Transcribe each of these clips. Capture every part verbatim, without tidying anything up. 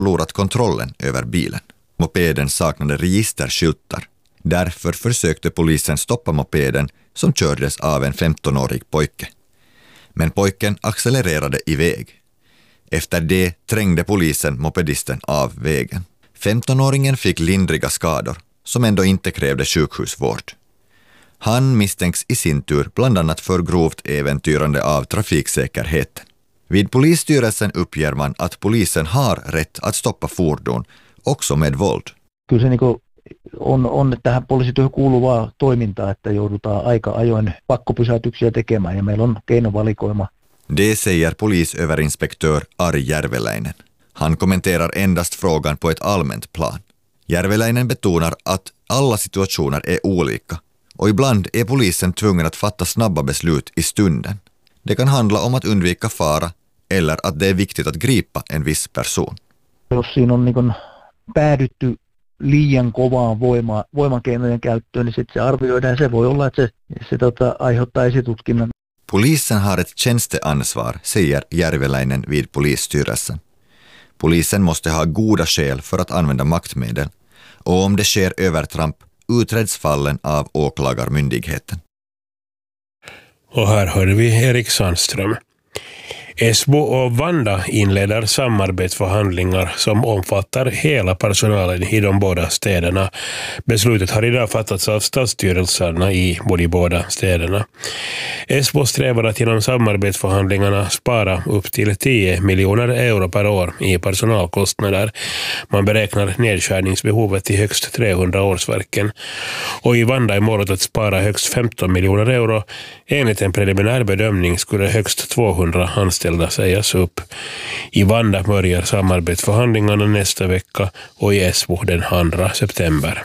förlorat kontrollen över bilen. Mopeden saknade registerskyltar. Därför försökte polisen stoppa mopeden som kördes av en femtonårig pojke. Men pojken accelererade iväg. Efter det trängde polisen mopedisten av vägen. femtonåringen fick lindriga skador som ändå inte krävde sjukhusvård. Han misstänks i sin tur bland annat för grovt äventyrande av trafiksäkerheten. Vid polisstyrelsen uppger man att polisen har rätt att stoppa fordon också med våld. Kyllä se niinku on, on tähän poliisityöhön kuuluvaa toimintaa, että joudutaan aika ajoin pakkopysäytyksiä tekemään ja meillä on keinovalikoima. Det säger polisöverinspektör Ari Järveläinen. Han kommenterar endast frågan på ett allmänt plan. Järveläinen betonar att alla situationer är olika och ibland är polisen tvungen att fatta snabba beslut i stunden. Det kan handla om att undvika fara eller att det är viktigt att gripa en viss person. Jos siinä on niin päädytty liian kovaan voima, voimakeinojen käyttöön, niin sitten se arvioidaan. Se voi olla, että se, se tota, aiheuttaa esitutkinnan. Polisen har ett tjänsteansvar, säger Järveläinen vid polisstyrelsen. Polisen måste ha goda skäl för att använda maktmedel och om det sker övertramp utreds fallen av åklagarmyndigheten. Och här hörde vi Erik Sandström. Esbo och Vanda inleder samarbetsförhandlingar som omfattar hela personalen i de båda städerna. Beslutet har idag fattats av stadsstyrelserna i både båda städerna. Esbo strävar att genom samarbetsförhandlingarna spara upp till tio miljoner euro per år i personalkostnader. Man beräknar nedskärningsbehovet till högst trehundra årsverken. Och i Vanda är målet att spara högst femton miljoner euro. Enligt en preliminär bedömning skulle högst tvåhundra anställda sägas upp. I Vanda börjar samarbetsförhandlingarna nästa vecka och i Esbo den andra september.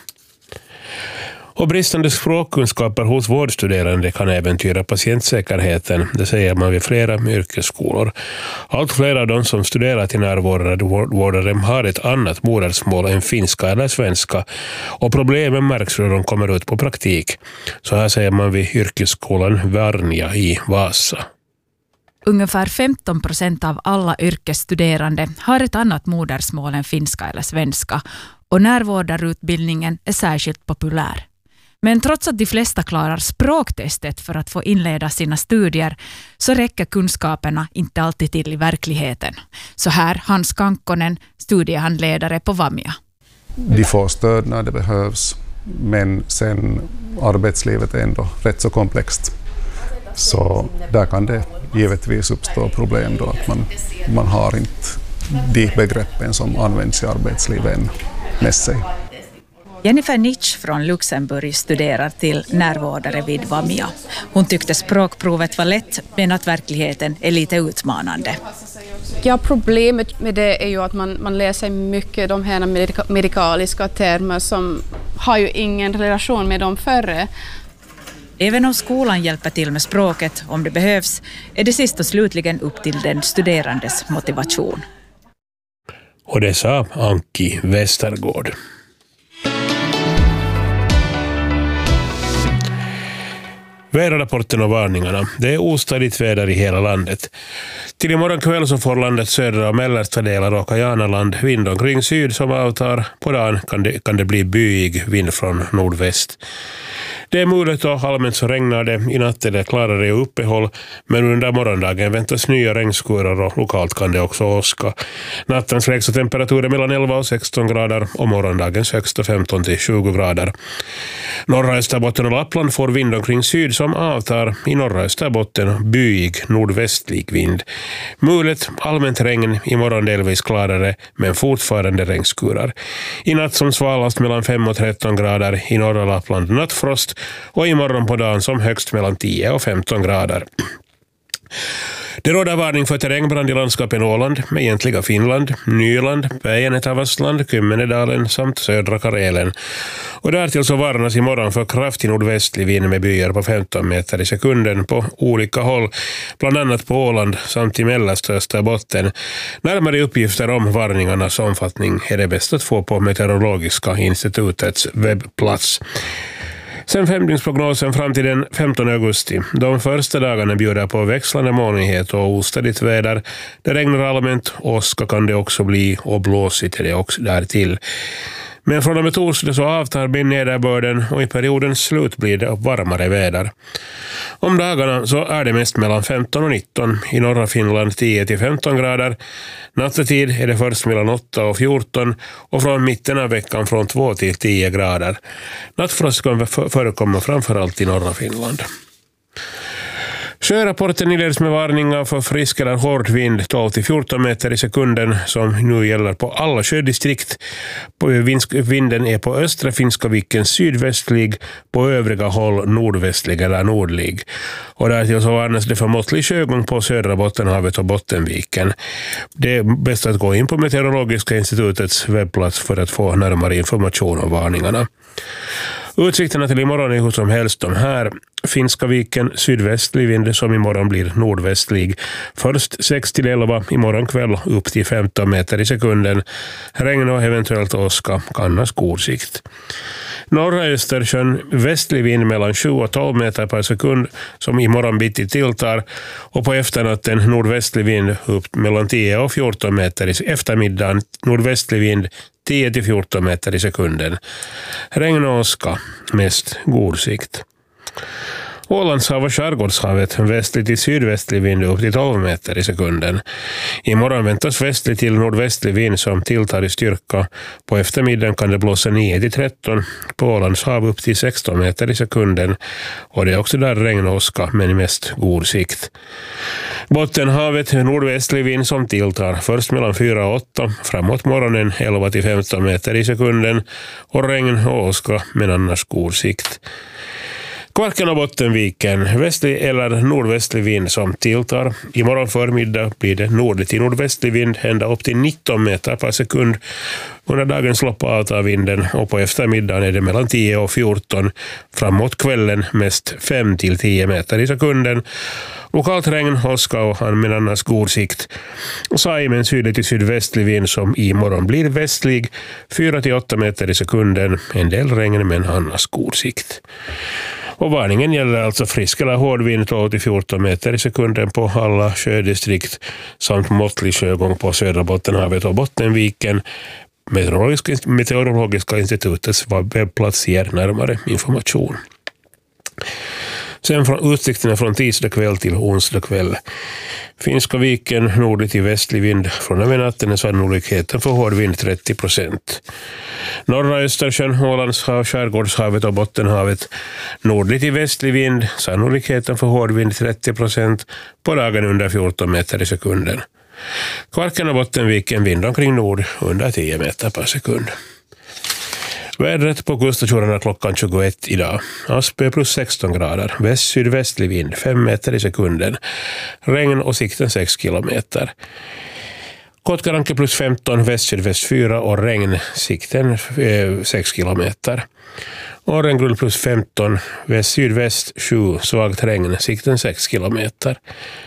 Och bristande språkkunskaper hos vårdstuderande kan äventyra patientsäkerheten, det säger man vid flera yrkesskolor. Allt fler av de som studerar till närvårdare har ett annat modersmål än finska eller svenska och problemen märks när de kommer ut på praktik. Så här säger man vid yrkesskolan Varnja i Vasa. Ungefär femton procent av alla yrkesstuderande har ett annat modersmål än finska eller svenska och närvårdarutbildningen är särskilt populär. Men trots att de flesta klarar språktestet för att få inleda sina studier så räcker kunskaperna inte alltid till i verkligheten. Så här Hans Kankkonen, studiehandledare på Vamia. De får stöd när det behövs, men sen arbetslivet är ändå rätt så komplext. Så där kan det givetvis uppstå problem då att man, man har inte de begreppen som används i arbetslivet med sig. Jennifer Nitsch från Luxemburg studerar till närvårdare vid Vamia. Hon tyckte språkprovet var lätt men att verkligheten är lite utmanande. Ja, problemet med det är ju att man, man läser mycket de här medika- medikaliska termer som har ju ingen relation med dem förre. Även om skolan hjälper till med språket om det behövs är det sist och slutligen upp till den studerandes motivation. Och det sa Anki Westergård. Väderrapporten och varningarna. Det är ostadigt väder i hela landet. Till imorgon kväll så får landets södra och mellersta delar och Kajanaland vind omkring syd som avtar. På dagen kan det, kan det bli byig vind från nordväst. Det är möjligt och allmänt så regnar det. I natt är det klarare och uppehåll, men under morgondagen väntas nya regnskurar och lokalt kan det också åska. Nattens lägsta temperatur är mellan elva och sexton grader och morgondagens högsta femton till tjugo grader. Norra Österbotten och Lappland får vind omkring syd som avtar. I norra Österbotten byig nordvästlig vind. Möjligt allmänt regn, i morgon delvis klarare men fortfarande regnskurar. I natt som svalast mellan fem och tretton grader, i norra Lappland nattfrost och imorgon på dagen som högst mellan tio och femton grader. Det råder varning för terrängbrand i landskapen Åland, med egentliga Finland, Nyland, Päijänne-Tavastland, Kymmenedalen samt södra Karelen. Och därtill så varnas imorgon för kraftig nordvästlig vind med byar på femton meter i sekunden på olika håll, bland annat på Åland samt i mellersta Österbotten. Närmare uppgifter om varningarnas omfattning är det bäst att få på Meteorologiska institutets webbplats. Sen femdygnsprognosen fram till den femtonde augusti. De första dagarna bjuder på växlande molnighet och ostadigt väder. Det regnar allmänt, åska kan det också bli och blåsigt är det också där till. Men från och med torsdag så avtar nederbörden och i periodens slut blir det varmare väder. Om dagarna så är det mest mellan femton och nitton, i norra Finland tio till femton grader. Nattetid är det först mellan åtta och fjorton och från mitten av veckan från två till tio grader. Nattfrost kan förekomma framförallt i norra Finland. Sjörapporten inleds med varningar för frisk eller hård vind tolv till fjorton meter i sekunden som nu gäller på alla sjödistrikt. Vinden är på östra Finska viken sydvästlig, på övriga håll nordvästlig eller nordlig. Och därtill så varnas det för måttlig sjögång på södra Bottenhavet och Bottenviken. Det är bäst att gå in på Meteorologiska institutets webbplats för att få närmare information om varningarna. Utsikterna till imorgon är hur som helst de här. Finska viken sydvästlig vind som imorgon blir nordvästlig. Först sex till elva, imorgon kväll upp till femton meter i sekunden. Regn och eventuellt åska, annars god sikt. Norra Östersjön västlig vind mellan sju och tolv meter per sekund som imorgon bitti tilltar, och på efternatten nordvästlig vind upp mellan tio och fjorton meter i eftermiddagen, nordvästlig vind tio till fjorton meter i sekunden. Regn och åska, mest god sikt. Ålandshav och skärgårdshavet västlig till sydvästlig vind upp till tolv meter i sekunden. Imorgon väntas västlig till nordvästlig vind som tilltar i styrka. På eftermiddagen kan det blåsa nio till tretton. På Ålandshav upp till sexton meter i sekunden. Och det är också där regn och åska, men mest god sikt. Bottenhavet nordvästlig vind som tilltar. Först mellan fyra och åtta. Framåt morgonen elva till femton meter i sekunden. Och regn och åska, men annars god sikt. Kvarken och Bottenviken, västlig eller nordvästlig vind som tilltar. Imorgon förmiddag blir det nordlig till nordvästlig vind, ända upp till nitton meter per sekund. Under dagens lopp avtar vinden och på eftermiddagen är det mellan tio och fjorton. Framåt kvällen mest fem till tio meter i sekunden. Lokalt regn, åska och men annars god sikt. Saimen sydlig till sydvästlig vind som imorgon blir västlig, fyra till åtta meter i sekunden. En del regn men annars god sikt. Och varningen gäller alltså frisk eller hård vind tolv till fjorton meter i sekunden på alla sjödistrikt samt måttlig sjögång på södra Bottenhavet och Bottenviken. Meteorologiska, Meteorologiska institutets webbplats ger närmare information. Sen från utsikterna från tisdag kväll till onsdag kväll. Finska viken nordlig till västlig vind. Från över natten är sannolikheten för hård vind trettio procent. Norra Östersjön, Ålandshav, skärgårdshavet och Bottenhavet. Nordlig till västlig vind. Sannolikheten för hård vind trettio procent. På dagen under fjorton meter i sekunden. Kvarken och Bottenviken vind omkring nord under tio meter per sekund. Vädret på kuststationerna klockan tjugoett idag. Aspö plus sexton grader. Väst-sydvästlig vind fem meter i sekunden. Regn och sikten sex kilometer. Kotkaranke plus femton, väst-sydväst fyra och regn, sikten sex kilometer. Årengrund plus femton, väst-sydväst sju, svagt regn, sikten sex kilometer.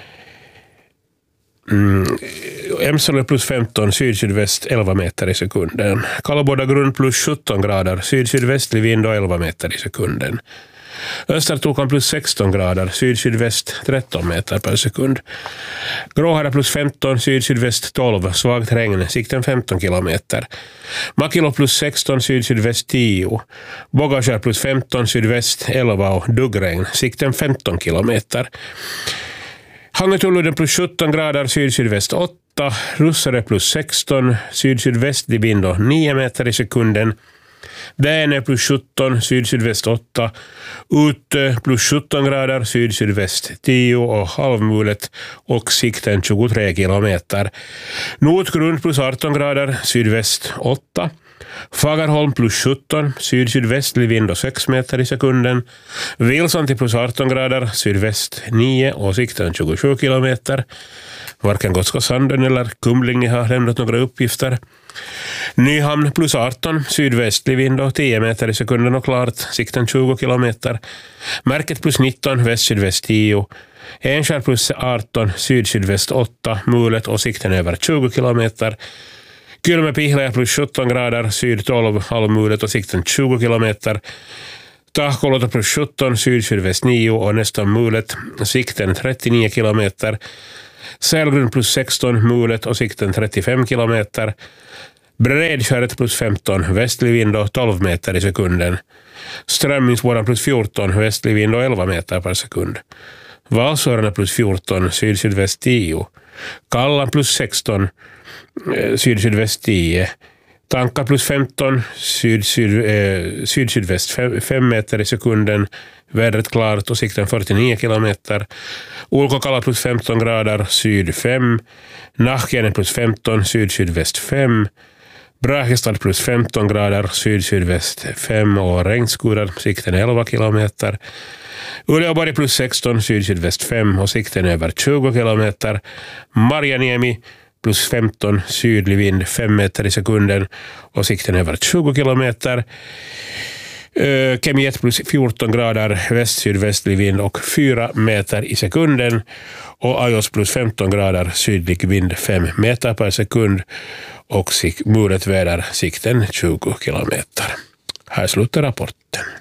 Mm. Emsale plus femton, syd-sydväst elva meter i sekunden. Kallabåda grund plus sjutton grader, syd-sydvästlig vind och elva meter i sekunden. Östertokan plus sexton grader, syd-sydväst tretton meter per sekund. Gråhara plus femton, syd-sydväst tolv, svagt regn, sikten femton kilometer. Makilo plus sexton, syd-sydväst tio. Bogaskär plus femton, sydväst elva och duggregn, sikten femton kilometer. Hangetulluiden plus sjutton grader, syd-sydväst åtta, Russare plus sexton, syd-sydvästlig vind och nio meter i sekunden. Väne plus sjutton, syd-sydväst åtta, Utö plus sjutton grader, syd-sydväst tio och halvmulet och sikten tjugotre kilometer. Nordgrund plus arton grader, sydväst åtta. Fagerholm plus sjutton, syd-sydvästlig vind och sex meter i sekunden. Vilsanti plus arton grader, sydväst nio och sikten tjugosju kilometer. Varken Gotska Sanden eller Kumlinge har lämnat några uppgifter. Nyhamn plus arton, sydvästlig vind och tio meter i sekunden och klart, sikten tjugo kilometer. Märket plus nitton, väst-sydväst tio. Enskär plus arton, syd-sydväst åtta, mulet och sikten över tjugo kilometer. Kylmäpihlä plus sjutton grader, syd tolv, halvmulet och sikten tjugo kilometer. Tahkolåta plus sjutton, syd-sydväst nio och nästan mulet, sikten trettionio kilometer. Sälgrund plus sexton, mulet och sikten trettiofem kilometer. Bredskäret plus femton, västlig vind och tolv meter i sekunden. Strömmingsvåran plus fjorton, västlig vind och elva meter per sekund. Valsårarna plus fjorton, syd-sydväst tio. Kallan plus sexton, syd-sydväst tio. Tankar plus femton, syd-syd, eh, syd-sydväst fem meter i sekunden. Vädret klart och sikten fyrtionio kilometer. Ulkokala plus femton grader, syd fem. Nahkiainen plus femton, syd-sydväst fem. Brahistad plus femton grader, syd-sydväst fem och regnskurar, sikten elva kilometer. Uleåborg plus sexton, syd-sydväst fem och sikten över tjugo kilometer. Marjaniemi plus femton, sydlig vind fem meter i sekunden och sikten över tjugo kilometer. Kemiet plus fjorton grader, väst-sydvästlig vind och fyra meter i sekunden. Och Ajos plus femton grader, sydlig vind fem meter per sekund och mulet väder, sikten tjugo kilometer. Här slutar rapporten.